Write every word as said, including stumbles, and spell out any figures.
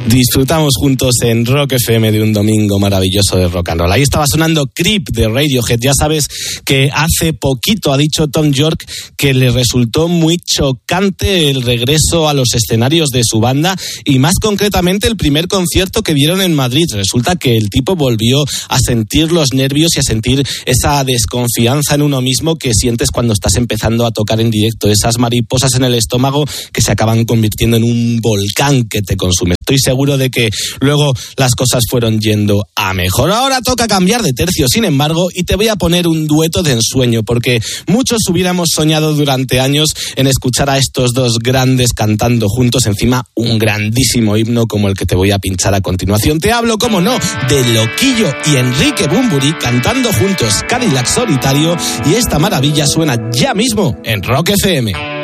Disfrutamos juntos en Rock F M de un domingo maravilloso de rock and roll. Ahí estaba sonando Creep de Radiohead. Ya sabes que hace poquito ha dicho Thom Yorke que le resultó muy chocante el regreso a los escenarios de su banda y más concretamente el primer concierto que dieron en Madrid. Resulta que el tipo volvió a sentir los nervios y a sentir esa desconfianza en uno mismo que sientes cuando estás empezando a tocar en directo. Esas mariposas en el estómago que se acaban convirtiendo en un volcán que te consume. Estoy seguro de que luego las cosas fueron yendo a mejor. Ahora toca cambiar de tercio, sin embargo, y te voy a poner un dueto de ensueño, porque muchos hubiéramos soñado durante años en escuchar a estos dos grandes cantando juntos, encima un grandísimo himno como el que te voy a pinchar a continuación. Te hablo, como no, de Loquillo y Enrique Bunbury cantando juntos Cadillac Solitario, y esta maravilla suena ya mismo en Rock F M.